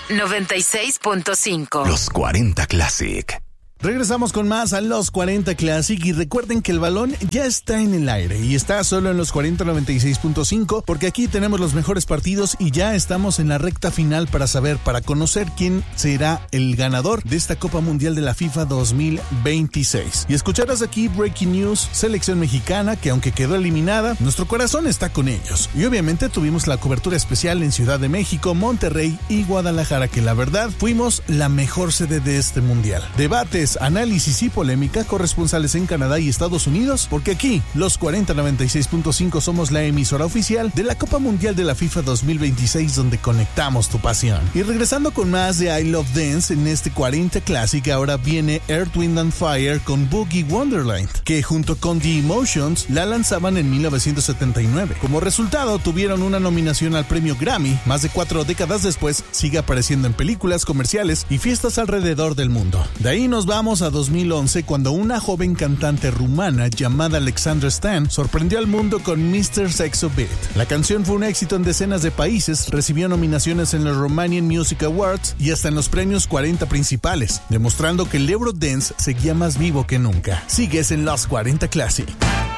96.5. Los 40 Classic. Regresamos con más a los 40 Classic y recuerden que el balón ya está en el aire y está solo en los 40 96.5 porque aquí tenemos los mejores partidos y ya estamos en la recta final para conocer quién será el ganador de esta Copa Mundial de la FIFA 2026. Y escucharás aquí Breaking News, selección mexicana que aunque quedó eliminada, nuestro corazón está con ellos. Y obviamente tuvimos la cobertura especial en Ciudad de México, Monterrey y Guadalajara que la verdad fuimos la mejor sede de este mundial. Debates, análisis y polémica, corresponsales en Canadá y Estados Unidos, porque aquí los 40 96.5 somos la emisora oficial de la Copa Mundial de la FIFA 2026 donde conectamos tu pasión. Y regresando con más de I Love Dance en este 40 Classic, ahora viene Earth, Wind and Fire con Boogie Wonderland, que junto con The Emotions la lanzaban en 1979. Como resultado tuvieron una nominación al premio Grammy. Más de 4 décadas después sigue apareciendo en películas, comerciales y fiestas alrededor del mundo. De ahí nos vamos a 2011 cuando una joven cantante rumana llamada Alexandra Stan sorprendió al mundo con Mr. Sexo Beat. La canción fue un éxito en decenas de países, recibió nominaciones en los Romanian Music Awards y hasta en los premios 40 principales, demostrando que el Eurodance seguía más vivo que nunca. Sigues en los 40 Classic.